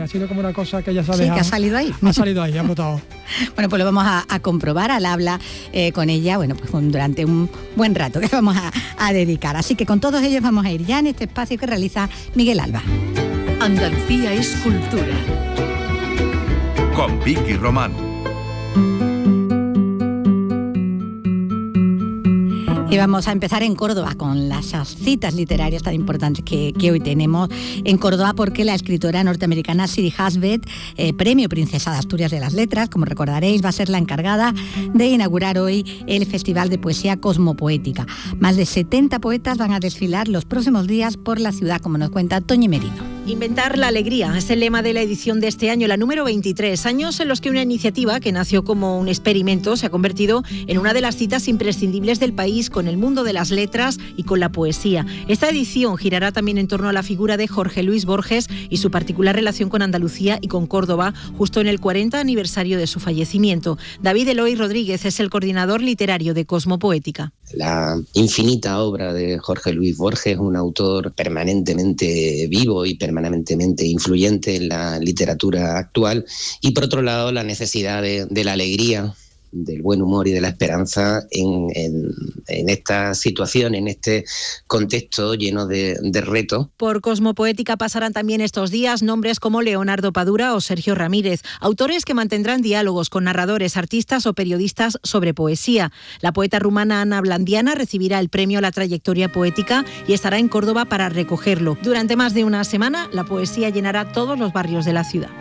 ha sido como una cosa que ya se ha dejado. Sí, que ha salido ahí. Ha salido ahí, ha brotado. Bueno, pues lo vamos a comprobar al habla con ella, bueno, pues durante un buen rato que vamos a dedicar. Así que con todos ellos vamos a ir ya en este espacio que realiza Miguel Alba. Andalucía es cultura. Con Vicky Román. Y vamos a empezar en Córdoba con las citas literarias tan importantes que hoy tenemos en Córdoba, porque la escritora norteamericana Siri Husband, premio Princesa de Asturias de las Letras, como recordaréis, va a ser la encargada de inaugurar hoy el Festival de Poesía Cosmopoética. Más de 70 poetas van a desfilar los próximos días por la ciudad, como nos cuenta Toñi Merino. Inventar la alegría es el lema de la edición de este año, la número 23, años en los que una iniciativa que nació como un experimento se ha convertido en una de las citas imprescindibles del país con el mundo de las letras y con la poesía. Esta edición girará también en torno a la figura de Jorge Luis Borges y su particular relación con Andalucía y con Córdoba, justo en el 40 aniversario de su fallecimiento. David Eloy Rodríguez es el coordinador literario de Cosmopoética. La infinita obra de Jorge Luis Borges, un autor permanentemente vivo y permanentemente influyente en la literatura actual, y por otro lado la necesidad de la alegría, del buen humor y de la esperanza en esta situación, en este contexto lleno de retos. Por Cosmopoética pasarán también estos días nombres como Leonardo Padura o Sergio Ramírez, autores que mantendrán diálogos con narradores, artistas o periodistas sobre poesía. La poeta rumana Ana Blandiana recibirá el premio a la trayectoria poética y estará en Córdoba para recogerlo. Durante más de una semana, la poesía llenará todos los barrios de la ciudad.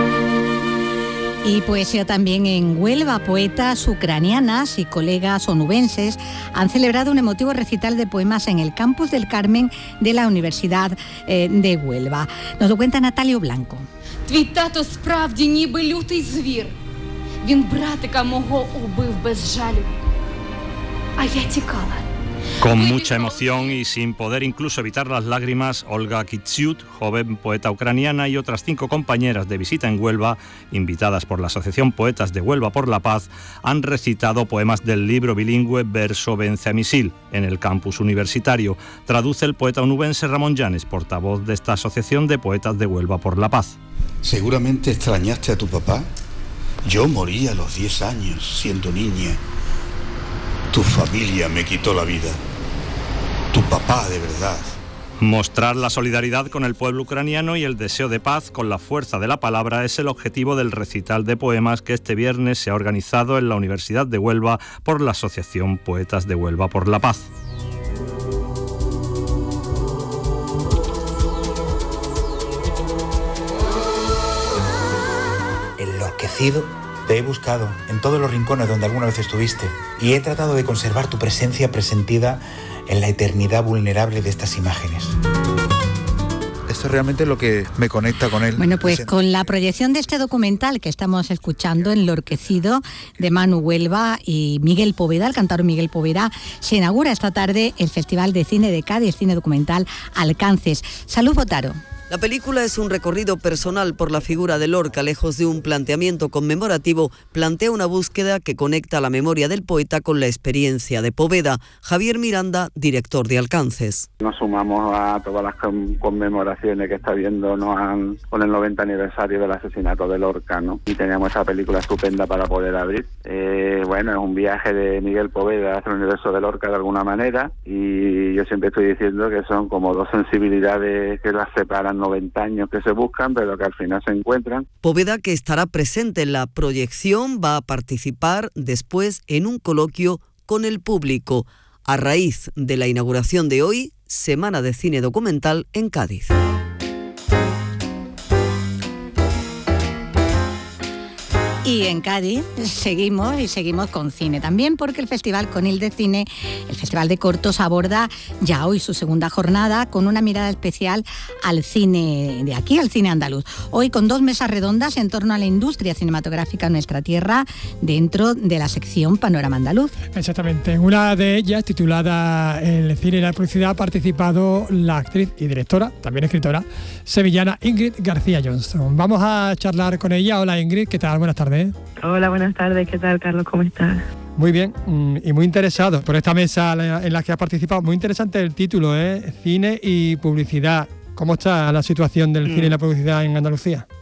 Y poesía también en Huelva. Poetas ucranianas y colegas onubenses han celebrado un emotivo recital de poemas en el Campus del Carmen de la Universidad de Huelva. Nos lo cuenta Natalio Blanco. Твій тато справді ніби лютий звір. Він братика мого убив без жалю. А я тікала. Con mucha emoción y sin poder incluso evitar las lágrimas, Olga Kitsiut, joven poeta ucraniana, y otras 5 compañeras de visita en Huelva, invitadas por la Asociación Poetas de Huelva por la Paz, han recitado poemas del libro bilingüe Verso vence a misil en el campus universitario. Traduce el poeta onubense Ramón Llanes, portavoz de esta Asociación de Poetas de Huelva por la Paz. Seguramente extrañaste a tu papá. Yo morí a los 10 años, siendo niña. Tu familia me quitó la vida. Tu papá de verdad. Mostrar la solidaridad con el pueblo ucraniano y el deseo de paz con la fuerza de la palabra es el objetivo del recital de poemas que este viernes se ha organizado en la Universidad de Huelva por la Asociación Poetas de Huelva por la Paz. Enloquecido, te he buscado en todos los rincones donde alguna vez estuviste y he tratado de conservar tu presencia presentida en la eternidad vulnerable de estas imágenes. Esto es realmente lo que me conecta con él. Bueno, pues con la proyección de este documental que estamos escuchando, Enloquecido, de Manu Huelva y Miguel Poveda, el cantautor Miguel Poveda, se inaugura esta tarde el Festival de Cine de Cádiz, cine documental Alcances. Salud, Botaro. La película es un recorrido personal por la figura de Lorca, lejos de un planteamiento conmemorativo, plantea una búsqueda que conecta la memoria del poeta con la experiencia de Poveda. Javier Miranda, director de Alcances. Nos sumamos a todas las conmemoraciones que está habiendo con el 90 aniversario del asesinato de Lorca, ¿no? Y teníamos esa película estupenda para poder abrir. Bueno, es un viaje de Miguel Poveda hacia el universo de Lorca de alguna manera, y yo siempre estoy diciendo que son como dos sensibilidades que las separan 90 años que se buscan, pero que al final se encuentran. Poveda, que estará presente en la proyección, va a participar después en un coloquio con el público, a raíz de la inauguración de hoy, Semana de Cine Documental en Cádiz. Y en Cádiz seguimos con cine también, porque el Festival Conil de Cine, el Festival de Cortos, aborda ya hoy su segunda jornada con una mirada especial al cine de aquí, al cine andaluz. Hoy con 2 mesas redondas en torno a la industria cinematográfica en nuestra tierra, dentro de la sección Panorama Andaluz. Exactamente. En una de ellas, titulada El cine y la publicidad, ha participado la actriz y directora, también escritora, sevillana Ingrid García Johnston. Vamos a charlar con ella. Hola Ingrid, ¿qué tal? Buenas tardes. Hola, buenas tardes. ¿Qué tal, Carlos? ¿Cómo estás? Muy bien, y muy interesado por esta mesa en la que has participado. Muy interesante el título, Cine y publicidad. ¿Cómo está la situación del cine y la publicidad en Andalucía?